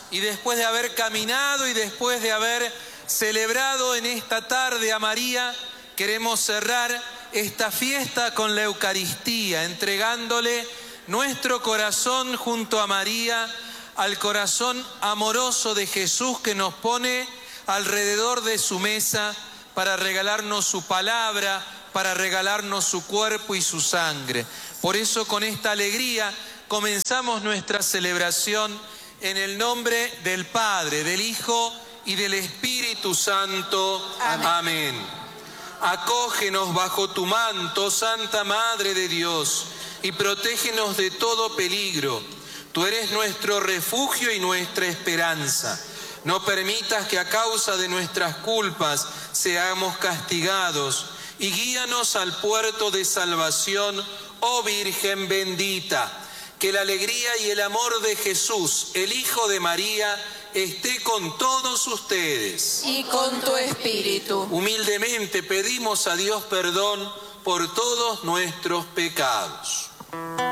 y después de haber caminado y después de haber celebrado en esta tarde a María, queremos cerrar esta fiesta con la Eucaristía, entregándole nuestro corazón junto a María al corazón amoroso de Jesús, que nos pone alrededor de su mesa para regalarnos su palabra, para regalarnos su cuerpo y su sangre. Por eso, con esta alegría comenzamos nuestra celebración en el nombre del Padre, del Hijo y del Espíritu Santo. Amén. Amén. Acógenos bajo tu manto, Santa Madre de Dios, y protégenos de todo peligro. Tú eres nuestro refugio y nuestra esperanza. No permitas que a causa de nuestras culpas seamos castigados, y guíanos al puerto de salvación, oh Virgen bendita. Que la alegría y el amor de Jesús, el Hijo de María, esté con todos ustedes. Y con tu espíritu. Humildemente pedimos a Dios perdón por todos nuestros pecados.